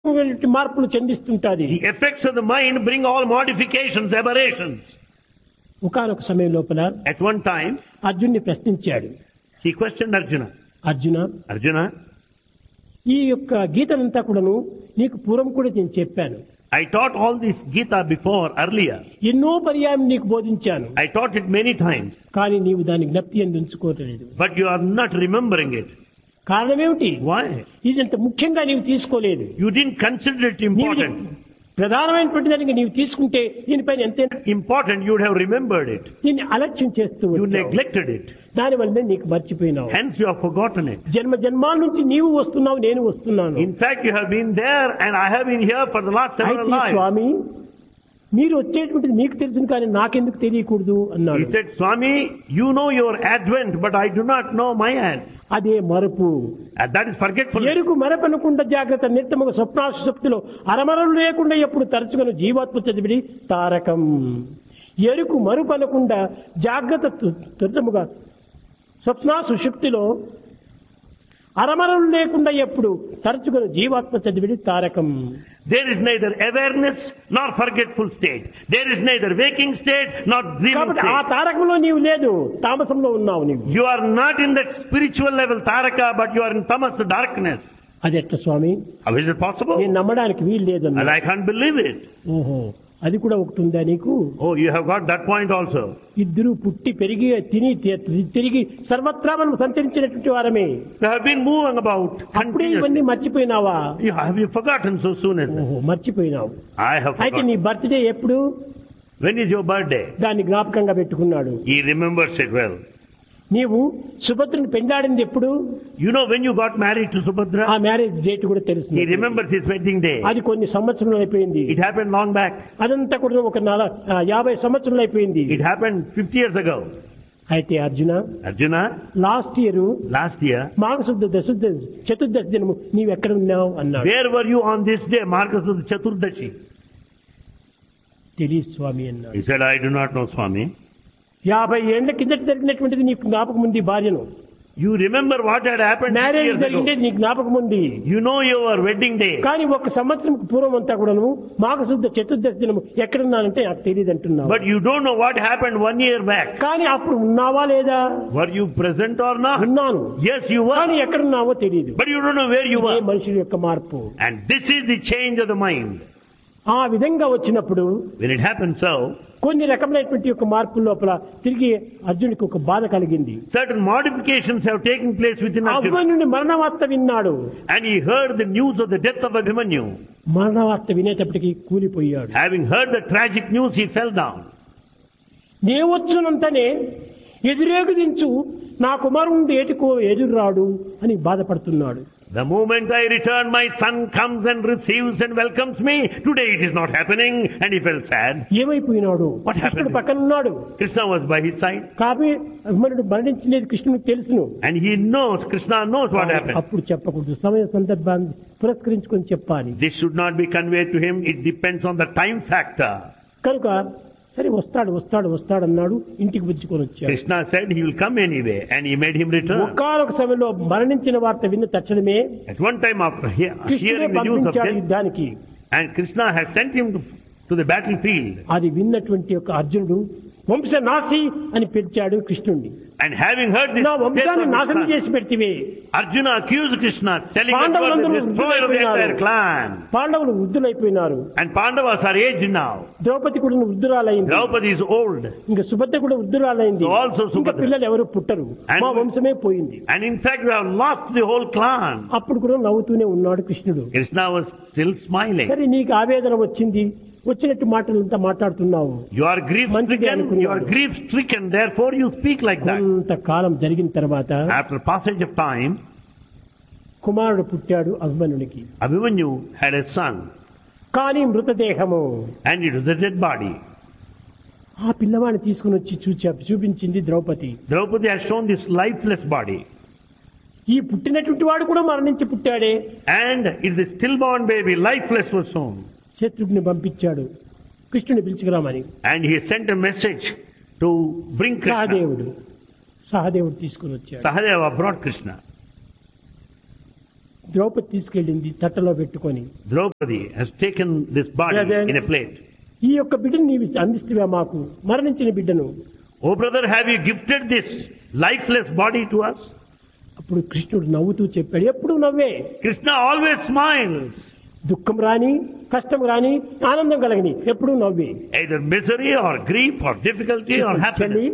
మార్పులు చెందిస్తుంటాది. The effects of the mind bring all modifications, aberrations. ఒకానొక సమయం లోపల At one time, అర్జున్ని ప్రశ్నించాడు. he questioned Arjuna. Arjuna, Arjuna, ఈ యొక్క గీతనంతా కూడాను నీకు పూర్వం కూడా నేను చెప్పాను. I taught all this Gita before, earlier. ఎన్నో పర్యాయం నీకు బోధించాను. I taught it many times. కానీ నీవు దాన్ని జ్ఞప్తి ఉంచుకోవట్లేదు. But you are not remembering it. కారణమేమిటి? Why? ఇదంత ముఖ్యంగా నీవు తీసుకోలేదు. You didn't consider it important. ప్రధానమైనటువంటి దానికి నీవు తీసుకుంటే దీనిపైన ఎంత Important, you would have remembered it. దీన్ని అలక్ష్యం చేస్తూ You వచ్చావు. neglected it. దానివల్లనే నీకు మర్చిపోయినావు. Hence you have forgotten it. జన్మ జన్మాల నుంచి నీవు వస్తున్నావు, నేను వస్తున్నాను. In fact, you have been there and I have been here for the last several అయితే lives. స్వామి, మీరు వచ్చేటువంటిది మీకు తెలుసు కానీ నాకెందుకు తెలియకూడదు అన్నాడు. He said, Swami, you know your advent, but I do not know my end. అదే మరపు. And that is forgetfulness. ఎరుకు మరపనకుండా జాగ్రత్త నిత్యముగా స్వప్నాశక్తిలో అరమరలు లేకుండా ఎప్పుడు తరచుగా జీవాత్మ చదివిడి తారకం. ఎరుకు మరుపనకుండా జాగ్రత్త త్వరితముగా స్వప్నాశక్తిలో అరమరలు లేకుండా ఎప్పుడు తరచుగా జీవాత్మ చదివిడి Tarakam. There is neither awareness nor forgetful state. There is neither waking state nor dreaming కాబట్టి ఆ state. తారకంలో నీవు లేదు, తామసంలో ఉన్నావు నీవు. You are not in that spiritual level, Taraka, but you are in tamas, darkness. అది ఎట్లా స్వామి? How is it possible? నేను నమ్మడానికి వీలు లేదు And అన్నా. I can't believe it. ఓహో, అది కూడా ఒకటి ఉందా నీకు? Oh, you have got that point also. ఇద్దరు పుట్టి పెరిగి తిరిగి సర్వత్రా మనం సంచరించినటువంటి వారమే. You have been moving about అప్పుడే ఇవన్నీ continuously. మర్చిపోయినావా? Have you forgotten so soon as that? ఓహో, మర్చిపోయినావు. I have అయితే forgotten. నీ బర్త్డే ఎప్పుడు? When is your birthday? దాన్ని జ్ఞాపకంగా పెట్టుకున్నాడు. He remembers it well. నీవు సుభద్రని పెండాడింది ఎప్పుడు? You know when you got married to Subhadra? ఆ మ్యారేజ్ డేట్ కూడా తెలుసు. He remembers his wedding day. అది కొన్ని సంవత్సరాలు అయిపోయింది. It happened long back. అదంతా కూడా ఒక 50 సంవత్సరాలు అయిపోయింది. It happened 50 years ago. అయితే Arjuna, Arjuna, last year last year, మాఘశుద్ధ చతుర్దశి దినము నీవు ఎక్కడ ఉన్నావు అన్నాడు. where were you on this day, Marcus of the Chaturdashi? తెలియదు స్వామి అన్నాడు. He said, I do not know, Swami. 50 ఏళ్ల కిందట జరిగినటువంటిది నీకు జ్ఞాపకం ఉంది. భార్యను You remember what had happened 50 marriage years ago. జరిగిందే నీకు జ్ఞాపకం ఉంది. You know your wedding day. కానీ ఒక సంవత్సరం పూర్వం అంతా కూడాను మాఘశుద్ధ చతుర్దశి దినము ఎక్కడున్నానంటే నాకు తెలియదు అంటున్నావు. But you don't know what happened 1 year back. కానీ అప్పుడు ఉన్నావా లేదా? Were you present or not? ఉన్నాను. Yes, you were. కానీ ఎక్కడున్నావో తెలియదు. But you don't know where you ఇదే were. మనుషుల యొక్క మార్పు. And this is the change of the mind. ఆ విధంగా వచ్చినప్పుడు When it happens so, కొన్ని రకమైనటువంటి యొక్క మార్పుల లోపల తిరిగి అర్జునుడికి ఒక బాధ కలిగింది. certain modifications have taken place within Arjuna. అభిమన్యుని మరణవార్త విన్నాడు. And he heard the news of the death of Abhimanyu. మరణవార్త వినేటప్పటికి కూలిపోయాడు. Having heard the tragic news, he fell down. నేవచ్చునంతనే ఎదురేగుదించు నా కుమారుడు ఏటికో ఎదురురాడు అని బాధపడుతున్నాడు. The moment I return, my son comes and receives and welcomes me. Today it is not happening, and he felt sad. ఏమైపోయినాడు? What happened? కృష్ణుడు పక్కన ఉన్నాడు. Krishna was by his side. కాబట్టి అభిమన్యుడు మరణించినది కృష్ణుడికి తెలుసును. And he knows, Krishna knows what happened. అప్పుడు చెప్పకూడదు, సమయ సందర్భాన్ని పురస్కరించుకొని చెప్పాలి. This should not be conveyed to him. It depends on the time factor. కనుక సరే వస్తాడు అన్నాడు. ఇంటికి పుచ్చుకొని వచ్చాడు. Krishna said he will come anyway, and he made him return. ఒకానొక సమయంలో మరణించిన వార్త విన్న తక్షణమే At one time after కృష్ణుడే hearing the news of పంపించాడు death, యుద్ధానికి. and Krishna has sent him to the battlefield. అది విన్నటువంటి యొక్క అర్జునుడు వంశనాశి అని పిలిచాడు కృష్ణుడిని. And having heard this నా death వంశాన్ని of నాశనం Krishna, చేసి పెడితివే. Arjuna accused Krishna, telling that you are the పాండవులందరూ destroyer of the entire clan. పాండవులు వృద్ధులైపోయినారు. And Pandavas are aged now. Draupadi కూడా వృద్ధురాలైంది. Draupadi is old. ఇంకా సుభద్ర కూడా వృద్ధురాలైంది. So also ఇంకా Subhadra. పిల్లలు ఎవరు పుట్టరు. And- మా వంశమే పోయింది. And in fact, we have lost the whole clan. అప్పుడు కూడా నవ్వుతూనే ఉన్నాడు కృష్ణుడు. Krishna was still smiling. సరే నీకు ఆవేదన వచ్చింది, వచ్చినట్టు మాటలంతా మాట్లాడుతున్నావు. You are మంచిది grief-stricken, అనుకున్నాడు. you are grief-stricken, therefore you speak like that. కొంతకాలం జరిగిన తర్వాత After passage of time, కుమారుడు పుట్టాడు అభిమన్యునికి. Abhimanyu had a son, కానీ మృతదేహము. and it was a dead body. ఆ పిల్లవాడిని తీసుకుని వచ్చి చూపించింది Draupadi. Draupadi has shown this lifeless body. ఈ పుట్టినటువంటి వాడు కూడా మరణించి పుట్టాడే. And it is a stillborn baby, lifeless was shown. Shatrughna పంపించాడు కృష్ణుని పిలుచుకురామని. And he sent a message to bring Krishna. సహదేవుడు తీసుకుని వచ్చాడు. Sahadeva brought Krishna. ద్రౌపది తీసుకెళ్ళింది తట్టలో పెట్టుకొని. Draupadi has taken this body Brother, in a plate. ఈ యొక్క బిడ్డను నీవు అందిస్తువా మాకు, మరణించిన బిడ్డను. Oh brother, have you gifted this lifeless body to us? అప్పుడు కృష్ణుడు నవ్వుతూ చెప్పాడు, ఎప్పుడు నవ్వే. Krishna always smiles. దుఃఖం రాని, కష్టం రాని, ఆనందం కలగని, ఎప్పుడు నవ్వే. Either misery or grief or difficulty or happiness.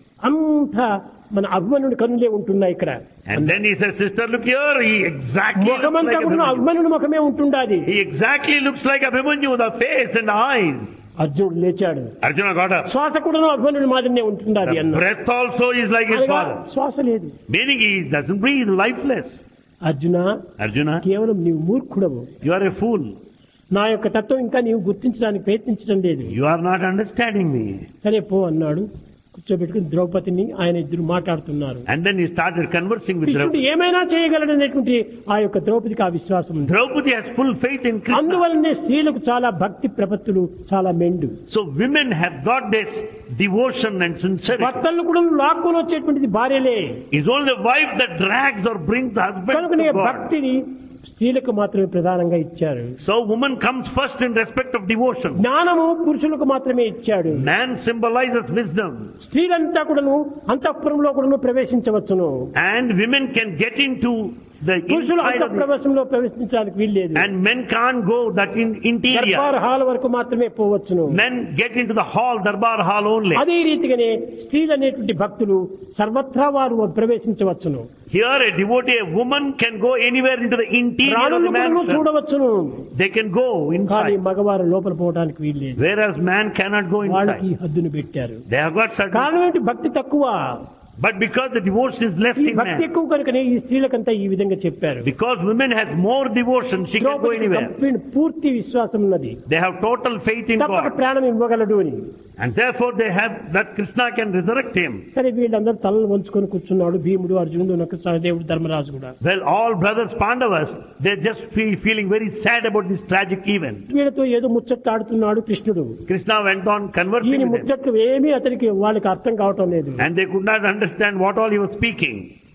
అంతా మన అభిమన్యుడి కన్నులే ఉంటున్నాయి ఇక్కడ. And then he says, sister, look here, he exactly looks ముఖమంతా like కూడా Abhimanyu. అభిమన్యుడి ముఖమే ఉంటుండాది. He exactly looks like Abhimanyu, the face and the eyes. అర్జునుడు లేచాడు. Arjuna got up. శ్వాస కూడా అభిమన్యుడి మాదిరినే ఉంటుండాది The అన్న. breath also is like his అనగా father. శ్వాస లేదు. Meaning he doesn't breathe, lifeless. Arjuna, Arjuna, కేవలం నీవు మూర్ఖుడవు. you are a fool. నా యొక్క తత్వం ఇంకా నీవు గుర్తించడానికి ప్రయత్నించడం లేదు. You are not understanding me. సరే పో అన్నాడు. కూర్చోబెట్టుకుని ద్రౌపదిని ఆయన ఇద్దరు మాట్లాడుతున్నారు. And then he started conversing with కృష్ణుడు Draupadi. ఏమైనా చేయగలడనేటువంటి ఆ యొక్క ద్రౌపదికి ఆ విశ్వాసం ఉంది. Draupadi has full faith in Krishna. అందువల్లనే స్త్రీలకు చాలా భక్తి ప్రపత్తులు చాలా మెండు. So women have got this devotion and sincerity. భర్తలను కూడా లాక్కొని వచ్చేటువంటిది భార్యలే. It's only the wife that drags or brings the husband కనుకనే to God. భక్తిని స్త్రీలకు మాత్రమే ప్రధానంగా ఇచ్చారు. So woman comes first in respect of devotion. జ్ఞానము పురుషులకు మాత్రమే ఇచ్చాడు. Man symbolizes wisdom. స్త్రీలంతా కూడాను అంతఃపురంలో కూడాను ప్రవేశించవచ్చును. And women can get into the పురుషులు inside of the, అంతఃప్రవేశంలో ప్రవేశించడానికి వీల్లేదు. and men can't go that in interior. Darbar hall వరకు మాత్రమే పోవచ్చును. Men get into the hall, darbar hall only. అదే రీతిగానే స్త్రీలు అనేటువంటి భక్తులు సర్వత్రా వారు ప్రవేశించవచ్చును. Here a devotee, a woman can go anywhere into the interior of ప్రాణులను the కూడాను mansion. చూడవచ్చును. They can go కానీ inside. మగవారు లోపల పోవడానికి వీల్లేదు. Whereas man cannot go వాళ్ళకి inside. ఈ హద్దును పెట్టారు. They have got certain. కారణం ఏంటి? భక్తి తక్కువ. But because the devotion is less ఈ in భక్తి man. ఎక్కువ కనుకనే ఈ స్త్రీలకంతా ఈ విధంగా చెప్పారు. Because women has more devotion, she can go ద్రౌపదికి anywhere. పూర్తి విశ్వాసం ఉన్నది. They have total faith in తప్పక God. ప్రాణం ఇవ్వగలడు అని. And therefore they have that Krishna can resurrect him. సరే వీళ్ళందరూ తలలు వంచుకొని కూర్చున్నాడు. భీముడు, అర్జునుడు, నకుల, సహదేవుడు, ధర్మరాజు కూడా. Well, all brothers Pandavas, they're just feeling very sad about this tragic event. వీళ్ళతో ఏదో ముచ్చట్లాడుతున్నాడు కృష్ణుడు. Krishna went on ఈయన conversing with them. ముచ్చట్లు ఏమీ అతనికి వాళ్ళకి అర్థం కావటం లేదు. And they could not understand what all he was speaking.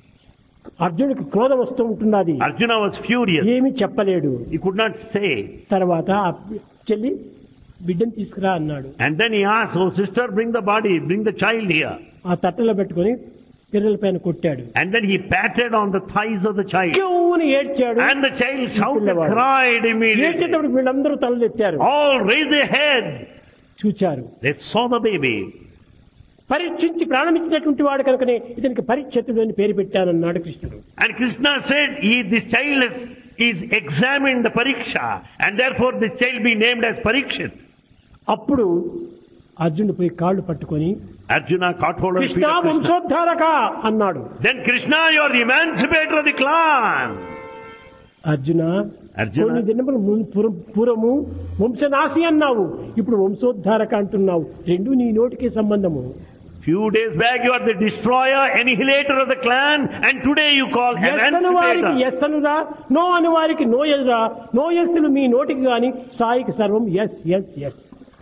అర్జునుడికి క్రోధం వస్తూ ఉంటున్నది. Arjuna was furious. ఏమీ చెప్పలేడు. He could not say. తర్వాత ఆ చెల్లి బిడ్డను తీసుకురా అన్నాడు. And then he asked, oh sister, bring the body, bring the child here. ఆ తట్టలో పెట్టుకొని పిల్లల పైన కొట్టాడు. And then he patted on the thighs of the child. క్యూని ఏడ్చాడు. And the child shouted, cried immediately. ఏడ్చేటప్పుడు వీళ్ళందరూ తలెత్తారు. All raised their head. చూచారు. They saw the baby. పరీక్షించి ప్రాణమిచ్చినటువంటి వాడు కనుకనే ఇతనికి పరీక్షితుడు అని పేరు పెట్టానన్నాడు కృష్ణుడు. And Krishna said, this child is examined the pariksha, and therefore this child be named as Parikshit. అప్పుడు అర్జునుడు పోయి కాళ్ళు పట్టుకొని Arjuna caught hold of the feet Krishna of Krishna. వంశోద్ధారక అన్నాడు. Then Krishna, you are the emancipator of the clan. Arjuna, Arjuna, కొన్ని దినములు పూర్వము వంశనాశి అన్నావు, ఇప్పుడు వంశోద్ధారక అంటున్నావు. రెండు నీ నోటికి సంబంధము. Few days back you are the destroyer, annihilator of the clan, and today you call yes అను వారికి emancipator. ఎస్ అనురా, నో అని వారికి నో ఎదురా. నో ఎస్సులు మీ నోటికి గాని సాయికి సర్వం yes yes yes.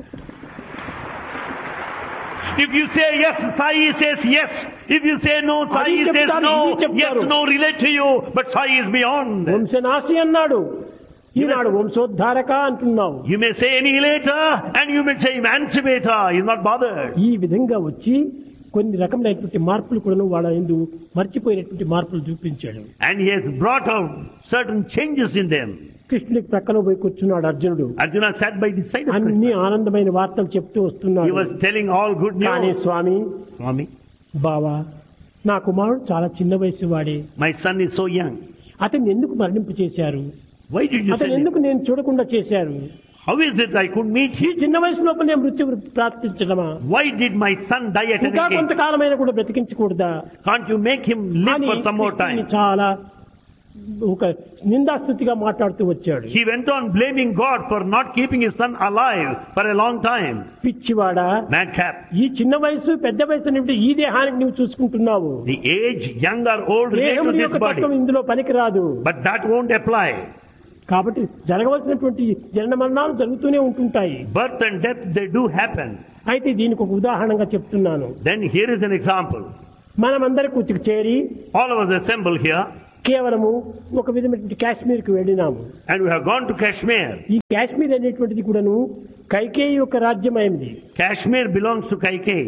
If you say yes, Sai says yes. If you say no, Sai అది says చెప్తారు, no. ఇది చెప్తారు. Yes, no relate to you, but Sai is beyond. వంశనాశి అన్నాడు, ఈనాడు వంశోద్ధారక అంటున్నావు. You may say annihilator and you may say emancipator. He's not bothered. ఈ విధంగా వచ్చి కొన్ని రకమైనటువంటి మార్పులు కూడా వాళ్ళ ఎందు మర్చిపోయినటువంటి మార్పులు చూపించాడు. And he has brought out certain changes in them. కృష్ణుడికి ప్రక్కన పోయి కూర్చున్నాడు అర్జునుడు. Arjuna sat by the side of అన్ని Krishna. ఆనందమైన వార్తలు చెప్తూ He వస్తున్నాడు. was telling all good కానీ news. స్వామి, Swami, బావా, నా కుమారుడు చాలా చిన్న వయసు వాడే. my son is so young. అతన్ని ఎందుకు మరణింపు చేశారు? Why did you అతను send him? ఎందుకు నేను చూడకుండా చేశారు? How is it I could meet ఈ him? చిన్న వయసు లోపల నేను మృత్యు ప్రార్థించడమా? Why did my son die at an ఇంకా age? కొంతకాలమైనా కూడా బ్రతికించకూడదా Can't you make him live అని for some more కృష్ణుడిని time? చాలా ఒక నిందాస్తుతిగా మాట్లాడుతూ వచ్చాడు. He went on blaming God for not keeping his son alive for a long time. పిచ్చివాడా, Madcap. ఈ చిన్న వయసు పెద్ద వయసు అనేవి ఈ దేహానికి నువ్వు చూసుకుంటున్నావు. The age, young or old, relate to దేహముని this యొక్క body. తత్వం ఇందులో పనికిరాదు. But that won't apply. కాబట్టి జరగవలసినటువంటి జనన మరణాలు జరుగుతూనే ఉంటుంటాయి. Birth and death, they do happen. అయితే దీనికి ఒక ఉదాహరణగా చెప్తున్నాను. Then here is an example. మనమందరి కూర్చుకు చేరి All of us assemble here. కేవలము ఒక విధమైన కాశ్మీర్కి వెళ్ళినాము. And we have gone to Kashmir. ఈ కాశ్మీర్ అనేటువంటిది కూడాను కైకేయి యొక్క రాజ్యమైంది. Kashmir belongs to Kaikeyi.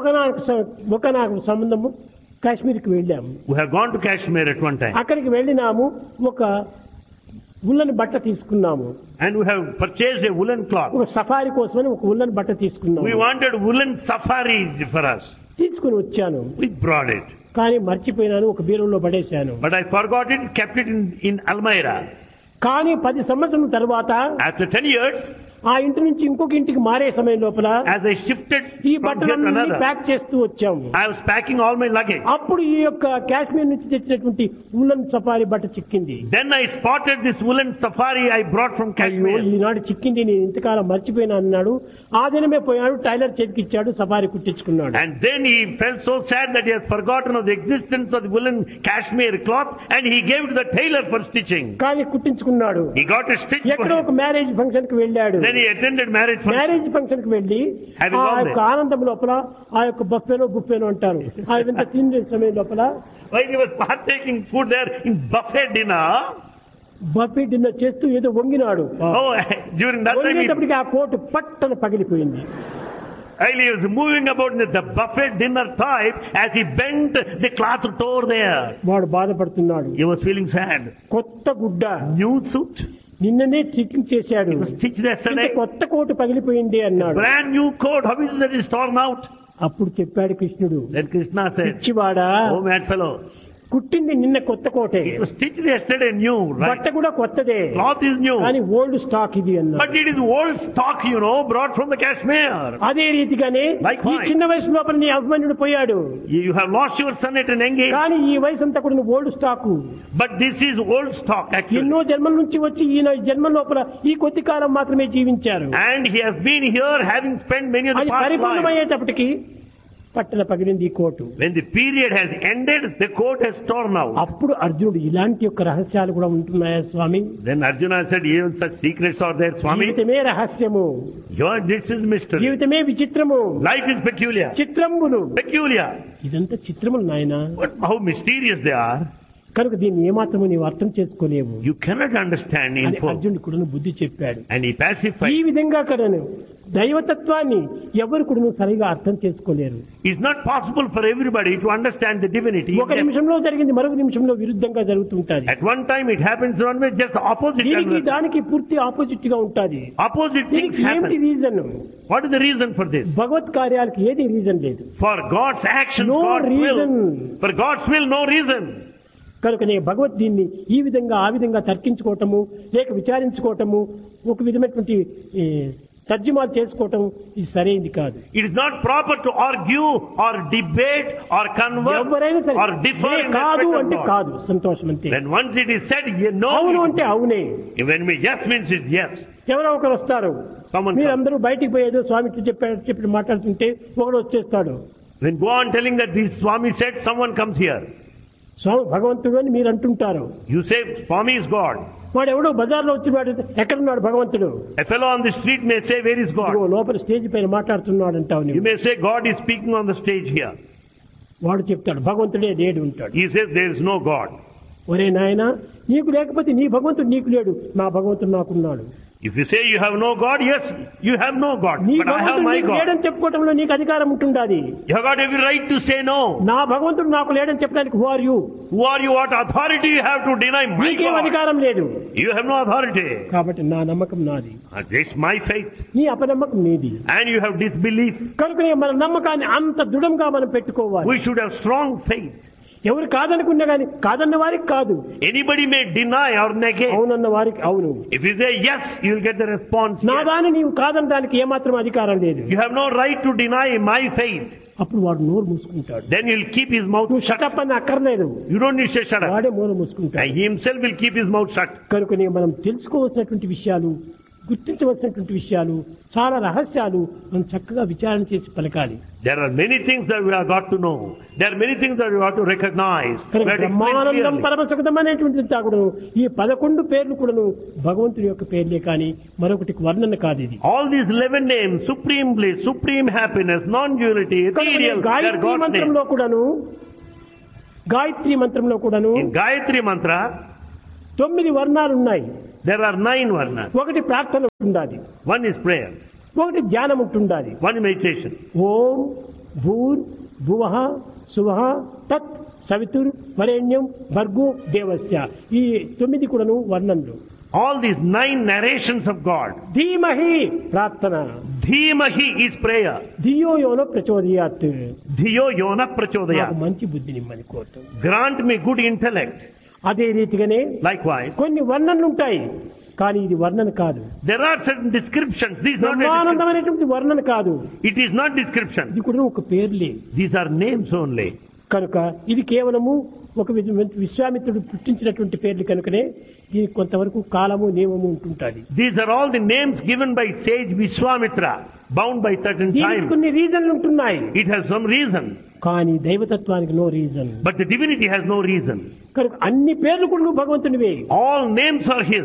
ఒకనాకు సంబంధము కాశ్మీర్కి వెళ్ళాము. We have gone to Kashmir at one time. అక్కడికి వెళ్ళినాము, ఒక ఉల్లన్ బట్ట తీసుకున్నాము. And we have purchased a woolen cloth. ఒక సఫారీ కోసమని ఒక ఉల్లన్ బట్ట తీసుకున్నాము. We wanted woolen safari for us. తీసుకుని వచ్చాను. We brought it. కానీ మర్చిపోయినాను, ఒక బీరువాలో పడేశాను. But I forgot it, kept it in Almira. కానీ 10 సంవత్సరం తర్వాత After 10 years, ఆ ఇంటి నుంచి ఇంకొక ఇంటికి మారే సమయం లోపల as I shifted ఈ from here to బట్టలన్నీ another, ప్యాక్ చేస్తూ వచ్చాము. I was packing all my luggage. అప్పుడు ఈ యొక్క కాశ్మీర్ నుంచి తెచ్చినటువంటి ఉల్లన్ సఫారీ బట్ట చిక్కింది. Then I spotted this woolen safari I brought from అయ్యో, Kashmir. ఈనాడు చిక్కింది, నేను ఇంతకాలం మర్చిపోయినా అన్నాడు. ఆ దినమే పోయాడు, టైలర్ చేతికి ఇచ్చాడు, safari కుట్టించుకున్నాడు. And then he felt so sad that he has forgotten of the existence of the woolen Kashmir cloth, and he gave it to the tailor for stitching. కానీ కుట్టించుకున్నాడు. He got a stitch for ఎక్కడో ఒక him. Marriage function కి వెళ్ళాడు. Then he attended marriage function. Marriage function కి వెళ్ళి Having ఆ gone యొక్క ఆనందం లోపల ఆ యొక్క బుఫేనో అంటారు, ఆ విధంగా తినే సమయం లోపల While he was partaking food there in buffet dinner, buffet dinner చేస్తూ ఏదో వంగినాడు. during that time, వంగేటప్పటికి ఆ కోటు పట్టన పగిలిపోయింది. while he was moving about in the buffet dinner type, as he bent, the cloth tore there. వాడు బాధపడుతున్నాడు. He was feeling sad. కొత్త గుడ్డ, New suit, నిన్ననే stitching చేశాడు, it was stitched ఇంత yesterday. కొత్త కోటు పగిలిపోయింది అన్నాడు. Brand new coat, how is it that it's torn out? అప్పుడు చెప్పాడు కృష్ణుడు, Then Krishna said, పిచ్చివాడా, oh mad fellow, కుట్టింది నిన్న కొత్త కోటే, it was stitched yesterday new, బట్ట right? కూడా కొత్తదే, Cloth is new, కానీ ఓల్డ్ స్టాక్ ఇది అన్నాడు. but it is old stock, brought from the Kashmir. అదే రీతిగానే ఈ Likewise. చిన్న వయసు లోపల నీ అభిమన్యుడు పోయాడు, You have lost your son at an young age, కానీ ఈ వయసు అంతా కూడా నువ్వు old stock. but this is old stock actually. ఎన్నో జన్మల నుంచి వచ్చి ఈయన జన్మ లోపల ఈ కొద్ది కాలం మాత్రమే జీవించారు. And he has been here having spent many of the అది past life. పరిపూర్ణమయ్యేటప్పటికి పట్టణ పగిలింది ఈ coat. When the period has ended, the coat has torn out. అప్పుడు అర్జునుడు, ఇలాంటి యొక్క రహస్యాలు కూడా ఉంటున్నాయా స్వామి? Then Arjuna said, even such secrets are there, Swami. జీవితమే రహస్యము, This is mystery. జీవితమే విచిత్రము, Life is peculiar. చిత్రములు. Peculiar. ఇదంతా చిత్రములు నాయనా. But how mysterious they are. కనుక దీన్ని ఏమాత్రము నీవు అర్థం చేసుకోలేవు You cannot understand in అని full. అర్జునుడు కూడా బుద్ధి చెప్పాడు. And he ఈ pacified. విధంగా కదను దైవతత్వాన్ని ఎవరు కూడా సరిగా అర్థం చేసుకోలేరు. It's not possible for everybody to understand the divinity. ఒక నిమిషంలో జరిగింది మరొక నిమిషంలో విరుద్ధంగా జరుగుతుంటది. At one time it happens one way, just the opposite. దీనికి దానికి పూర్తి ఆపోజిట్ గా ఉంటది. Opposite things దీనికి ఏమిటి happen. Reason? What is the reason for this? భగవత్ కార్యాలకి ఏది రీజన్ లేదు. For God's action, No God's reason. will. For God's will, no reason. కనుకనే భగవద్ దీన్ని ఈ విధంగా ఆ విధంగా తర్కించుకోవటము, లేక విచారించుకోవటము, ఒక విధమైనటువంటి తర్జుమాలు చేసుకోవటం ఇది సరైనది కాదు. It is not proper to argue or debate or converse ఎవరైనా సరే or differ in కాదు respect of అంటే God. కాదు, సంతోషం అంతే. When once it is said, no, అవును అంటే అవునే. when we yes means it's yes. ఎవరో ఒకరు వస్తారు, Someone మీరందరూ బయటికి పోయేదో స్వామికి చెప్పి మాట్లాడుతుంటే ఒకడు వచ్చేస్తాడు. When go on telling that this Swami said, someone comes here. స్వామి భగవంతుడు అని మీరు అంటుంటారు. You say Swami is God. వాడు ఎవడో బజార్లో వచ్చి వాడు ఎక్కడున్నాడు భగవంతుడు? A fellow on the street may say, where is God? ఇదిగో లోపల స్టేజ్ పైన మాట్లాడుతున్నాడు అంటావు You నీవు. may say God is speaking on the stage here. వాడు చెప్తాడు భగవంతుడే లేడు ఉంటాడు. He says there is no God. ఒరే నాయనా, నీకు లేకపోతే నీ భగవంతుడు నీకు లేడు, నా భగవంతుడు నాకున్నాడు. If you say you have no God, yes, you have no God, నీ but I have భగవంతుడు my నీకు God. లేడని చెప్పుకోవటంలో నీకు అధికారం ఉంటుండాది. You have got every right to say no. నా భగవంతుడు నాకు లేడని చెప్పడానికి who are you? Who are you? What authority you have to deny my నీకేం God? అధికారం లేదు. You have no authority. కాబట్టి నా నమ్మకం నాది, It's my faith. నీ అపనమ్మకం నీది. And you have disbelief. కనుక మన నమ్మకాన్ని అంత దృఢంగా మనం పెట్టుకోవాలి. We should have strong faith. ఎవరు కాదనుకున్నా గాని కాదన్న వారికి కాదు, Anybody may deny or negate. అవునన్న వారికి అవును. If you say yes, you will get the response నా yes. దాన్ని నీవు కాదనడానికి ఏమాత్రం అధికారం లేదు. You have no right to deny my faith. అప్పుడు వాడు నోరు మూసుకుంటాడు. Then he will keep his mouth నువ్వు shut. షటప్ అని అక్కర్లేదు, You don't need to say shut up. వాడే నోరు మూసుకుంటాడు. And he himself will keep his mouth shut. కనుకనే మనం తెలుసుకోవాల్సినటువంటి విషయాలు, గుర్తించవలసినటువంటి విషయాలు, చాలా రహస్యాలు మనం చక్కగా విచారణ చేసి పలకాలి. There are many things that we have got to know. There are many things that we have to recognize. We have to explain Brahmanandam clearly. పరమ సుఖదం అనేటువంటిది కూడాను ఈ 11 పేర్లు కూడాను భగవంతుని యొక్క పేర్లే కానీ మరొకటి వర్ణన కాదు. ఇది All these 11 names, supreme bliss, supreme happiness, non-duality, ethereal, they are Gayatri God's names. మంత్రంలో కూడాను గాయత్రి మంత్రంలో కూడాను In Gayatri Mantra, 9 వర్ణాలు ఉన్నాయి. there are 9 varnas. ఒకటి ప్రార్థన ఉండాలి, One is prayer, ఒకటి ధ్యానం ఉంటుండాలి. one is meditation. ఓం భూర్ భువః సువః తత్ సవితుర్ వరేణ్యం భర్గో దేవస్య. ఈ 9 కూడాను వర్ణనలు. All these 9 narrations of God. ధీమహి ప్రార్థన, Dhimahi is prayer. ధియో యోన ప్రచోదయాత్. Dhiyo yona నాకు prachodayat. మంచి బుద్ధిని ఇమ్మని కోరుతాం. Grant me good intellect. అదే రీతిగానే Likewise, కొన్ని వర్ణనలు ఉంటాయి, కానీ ఇది వర్ణన కాదు. there are certain descriptions. This is not a description. బ్రహ్మానందమైనటువంటి వర్ణన కాదు, It is not description. ఇది కూడా ఒక పేర్లే. These are names only. కనుక ఇది కేవలము ఒక విశ్వామిత్రుడు పుట్టించినటువంటి పేర్లు కనుకనే దీనికి కొంతవరకు కాలము నియమము ఉంటుంటుంది. These are all the names given by sage Vishwamitra, bound by certain దీనికి time. కొన్ని రీజన్లు ఉంటున్నాయి, It has some reason, కానీ దైవతత్వానికి no reason. but the divinity has no reason. కనుక అన్ని పేర్లు కూడా నువ్వు భగవంతునివే. All names are His.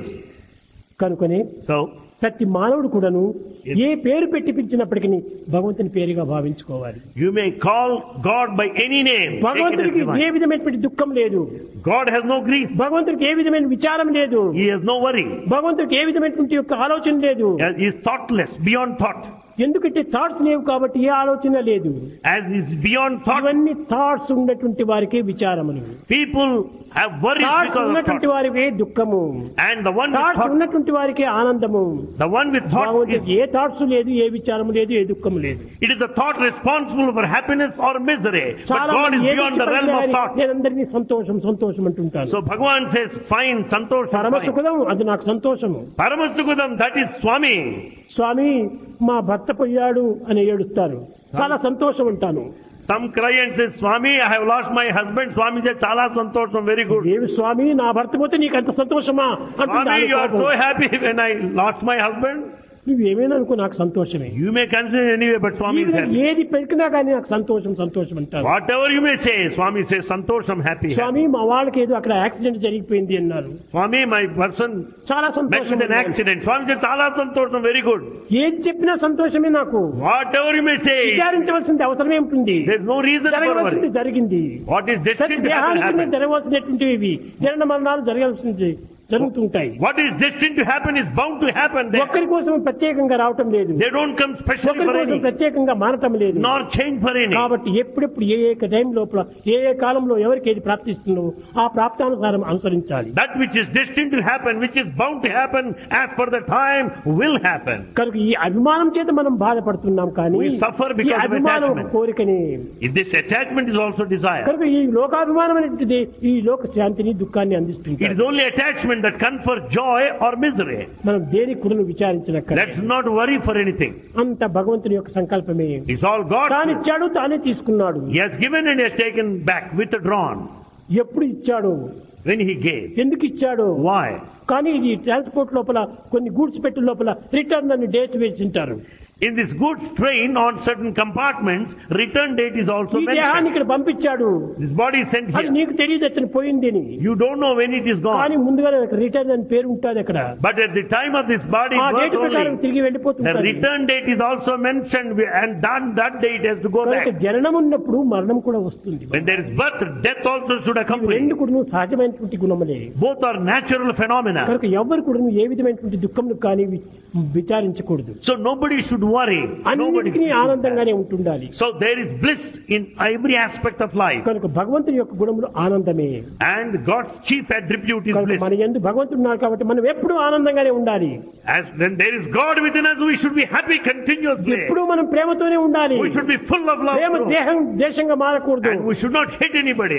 కనుకనే So, ప్రతి మానవుడు కూడాను ఏ పేరు పెట్టి పిలిచినప్పటికీ భగవంతుని పేరుగా భావించుకోవాలి. you may call God by any name. Take it as భగవంతుడికి divine. ఏ విధమైనటువంటి దుఃఖం లేదు, God has no grief. భగవంతుడికి ఏ విధమైన విచారం లేదు, He has no worry. భగవంతుడికి ఏ విధమైనటువంటి యొక్క ఆలోచన లేదు. He is thoughtless, beyond thought. ఎందుకంటే థాట్స్ లేవు కాబట్టి ఏ ఆలోచన లేదు. As is beyond thought, ఇవన్నీ థాట్స్ ఉన్నటువంటి వారికే విచారములు, people have worries thoughts because of ఉన్నటువంటి thought. వారికే దుఃఖము, And the one with thoughts thought, ఉన్నటువంటి వారికే ఆనందము. the one with thought is, భగవంతుడికి ఏ థాట్స్ లేదు, ఏ విచారము లేదు, ఏ దుఃఖము లేదు. it is the thought responsible for happiness or misery. But చాలా God is మంది ఏది beyond the realm of చెప్పినా thought. నేను అందరినీ సంతోషం సంతోషం అంటుంటాను. So Bhagavan says, fine, santosh. పరమ సుఖదం అది నాకు సంతోషము. Paramasukudam, that is Swami. స్వామి మా భర్త పోయాడు అని ఏడుస్తారు, చాలా సంతోషం అంటాను. Some cry and say, Swami, I have lost my husband. Swami says, chala santosham, very good. ఏమి స్వామి నా భర్త పోతే నీకు అంత సంతోషమా Swami, you are so అంటున్నాను. happy when I lost my husband. నువ్వు ఏమైనా అనుకో నాకు సంతోషమే. You may consider anyway, but Swami is happy. ఏది పెరిగినా కానీ నాకు సంతోషం సంతోషం అంటారు. Whatever you may say, Swami says, santosham, happy. స్వామి మా వాళ్ళకి ఏదో అక్కడ యాక్సిడెంట్ జరిగిపోయింది అన్నారు, Swami, my person చాలా met సంతోషం with an అన్నారు. accident. Swami says, chala santosham, very good. ఏది చెప్పినా సంతోషమే నాకు. Whatever you may say, విచారించవలసింది అవసరమే ఉంటుంది. there is no reason for జరగవలసింది worry. జరిగింది. What is destined to happen, దేహానికి happen. జరగవలసినటువంటివి ఇవి జరణ మరణాలు జరగాల్సింది జరుగుతుంటాయి. What is destined to happen is bound to happen. ఒక్కరి కోసం ప్రత్యేకంగా రావటం లేదు, They don't come specially ఒకరి for కోసం any, ప్రత్యేకంగా మారటం లేదు. nor change for any. కాబట్టి ఎప్పుడెప్పుడు ఏ ఏ టైం లోపల ఏ ఏ కాలంలో ఎవరికి ఏది ప్రాప్తిస్తుందో ఆ ప్రాప్తానుసారం అనుసరించాలి. That which is destined to happen, which is bound to happen as per the time, will happen. కనుక ఈ అభిమానం చేత మనం బాధపడుతున్నాం, కానీ We suffer ఈ because of అభిమానం attachment. కోరికని. If this attachment is also desire, కనుక ఈ లోకాభిమానం అనేటిది ఈ లోక శాంతిని దుఃఖాన్ని it అందిస్తుంది. is only attachment that confers joy or misery. మనం దేనికి కూడా విచారించనక్కడ Let's not worry for anything. అంత భగవంతుని యొక్క సంకల్పమే. It's all God. తాను ఇచ్చాడు తానే తీసుకున్నాడు. He has given and he has taken back, withdrawn. ఎప్పుడు ఇచ్చాడు, When he gave. ఎందుకు ఇచ్చాడు. Why? కానీ ఇది ట్రాన్స్పోర్ట్ లోపల కొన్ని గూడ్స్ పెట్టె లోపల రిటర్న్ అని date వేసింటారు. In this goods train on certain compartments, return date is also ఈ దేహాన్ని mentioned. ఇక్కడ పంపించాడు, This body is sent అది here. నీకు తెలియదు అతను పోయింది అని. You don't know when it is కానీ gone. ముందుగా రిటర్న్ అని పేరు ఉంటుంది అక్కడ. But at the time of this body ఆ డేట్ birth ప్రకారం only, తిరిగి the వెళ్ళిపోతుంది. return date is also mentioned, and that date has to go కనుక back. జననం ఉన్నప్పుడు మరణం కూడా వస్తుంది. When there is birth, death also should ఇవి accompany. రెండు కూడా సహజమైనటువంటి గుణములే. Both are natural phenomena. కనుక ఎవరు కూడా ఏ విధమైనటువంటి దుఃఖంలో కానీ విచారించకూడదు. So nobody should worry. అన్నిటికీ ఆనందంగానే ఉంటుండాలి. So there is bliss in every aspect of life. కనుక భగవంతుని యొక్క గుణములు ఆనందమే. And God's chief attribute is కనుక bliss. మన యందు భగవంతుడు ఉన్నారు కాబట్టి మనం ఎప్పుడూ ఆనందంగా ఉండాలి. As when there is God within us, we should be happy continuously. ఎప్పుడూ మనం ప్రేమతోనే ఉండాలి. We should be full of love. ప్రేమ దేశంగా మారకూడదు. And we should not hate anybody.